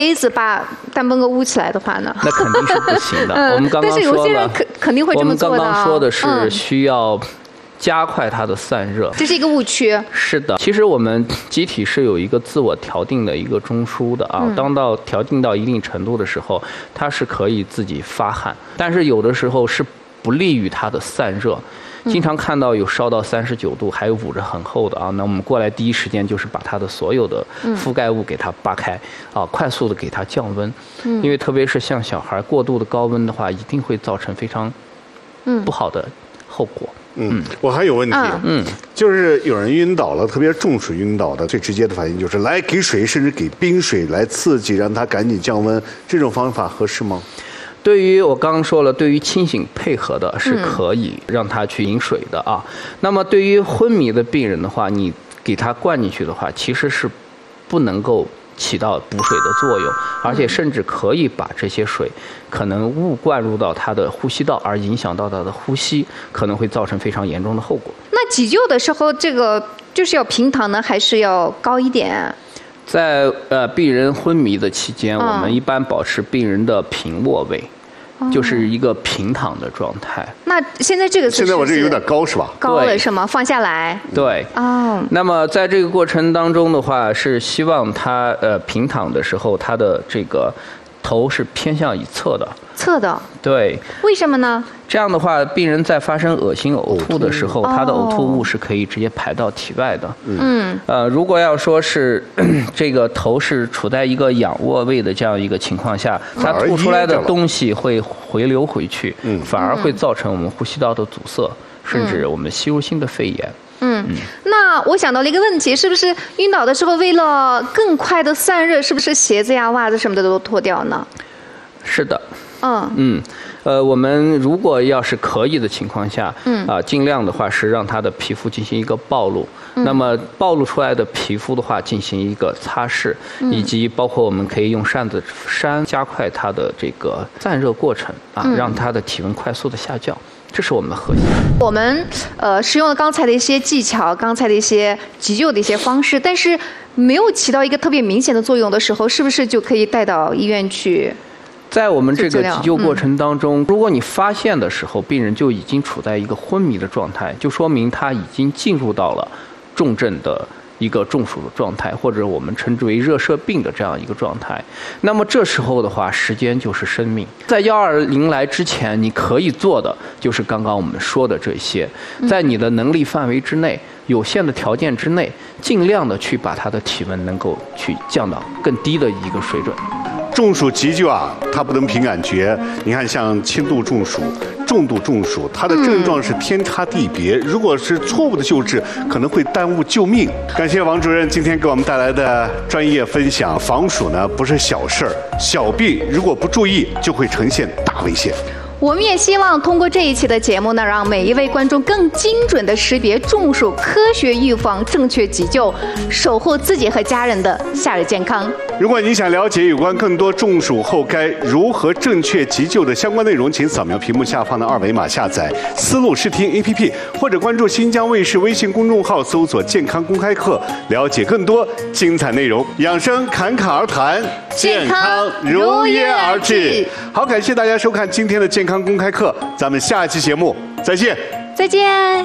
杯子把蛋崩哥捂起来的话呢？ 那肯定是不行的。我们刚刚但是有些人肯定会这么做的。 我们刚刚说的是需要加快它的散热， 这是一个误区。 是的，其实我们机体是有一个自我调定的一个中枢的啊。当到调定到一定程度的时候，它是可以自己发汗，但是有的时候是不利于它的散热。经常看到有烧到39度，还有捂着很厚的啊，那我们过来第一时间就是把它的所有的覆盖物给它扒开啊，快速的给它降温。因为特别是像小孩过度的高温的话，一定会造成非常不好的后果。 我还有问题，就是有人晕倒了，特别中暑晕倒的，最直接的反应就是来给水，甚至给冰水来刺激，让它赶紧降温，这种方法合适吗？ 对于我刚刚说了，对于清醒配合的是可以让他去饮水的啊。那么对于昏迷的病人的话，你给他灌进去的话，其实是不能够起到补水的作用，而且甚至可以把这些水可能误灌入到他的呼吸道，而影响到他的呼吸，可能会造成非常严重的后果。 那急救的时候，这个就是要平躺呢，还是要高一点？ 在病人昏迷的期间，我们一般保持病人的平卧位，就是一个平躺的状态。 那现在这个现在我这个有点高是吧？ 高了是吗？放下来。 对。那么在这个过程当中的话，是希望他平躺的时候，他的这个头是偏向一侧的。 侧的。 对。 为什么呢？ 这样的话，病人在发生恶心呕吐的时候，他的呕吐物是可以直接排到体外的。如果要说是这个头是处在一个仰卧位的这样一个情况下，它吐出来的东西会回流回去，反而会造成我们呼吸道的阻塞，甚至我们吸入性的肺炎。 那我想到了一个问题，是不是晕倒的时候为了更快的散热，是不是鞋子呀、袜子什么的都脱掉呢？ 是的。我们如果要是可以的情况下，尽量的话是让他的皮肤进行一个暴露，那么暴露出来的皮肤的话进行一个擦拭，以及包括我们可以用扇子扇加快它的这个散热过程啊，让它的体温快速的下降。这是我们的核心。我们使用了刚才的一些技巧，刚才的一些急救的一些方式，但是没有起到一个特别明显的作用的时候，是不是就可以带到医院去？ 在我们这个急救过程当中，如果你发现的时候，病人就已经处在一个昏迷的状态，就说明他已经进入到了重症的一个中暑的状态，或者我们称之为热射病的这样一个状态。那么这时候的话，时间就是生命。在120来之前，你可以做的就是刚刚我们说的这些，在你的能力范围之内，有限的条件之内，尽量的去把他的体温能够去降到更低的一个水准。 中暑急救啊，它不能凭感觉。你看，像轻度中暑、重度中暑，它的症状是天差地别。如果是错误的救治，可能会耽误救命。感谢王主任今天给我们带来的专业分享。防暑呢不是小事儿，小病如果不注意，就会呈现大危险。 我们也希望通过这一期的节目呢，让每一位观众更精准地识别中暑，科学预防，正确急救，守护自己和家人的夏日健康。 如果你想了解有关更多中暑后该如何正确急救的相关内容，请扫描屏幕下方的2维码下载思路视听 APP， 或者关注新疆卫视微信公众号，搜索健康公开课，了解更多精彩内容。养生侃侃而谈，健康如约而至。好，感谢大家收看今天的健康公开课，咱们下一期节目再见。 再见。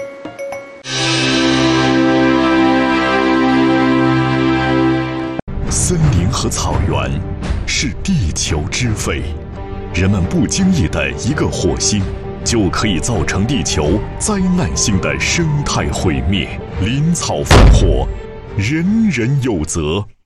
森林和草原是地球之肺，人们不经意的一个火星，就可以造成地球灾难性的生态毁灭。林草防火，人人有责。